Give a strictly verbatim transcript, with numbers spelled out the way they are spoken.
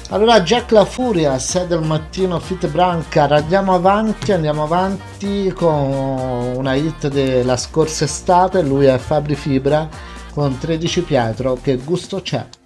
Allora Jack La Furia, sei del mattino, Fit Branca, andiamo avanti, andiamo avanti con una hit della scorsa estate, lui è Fabri Fibra con tredici Pietro, che gusto c'è?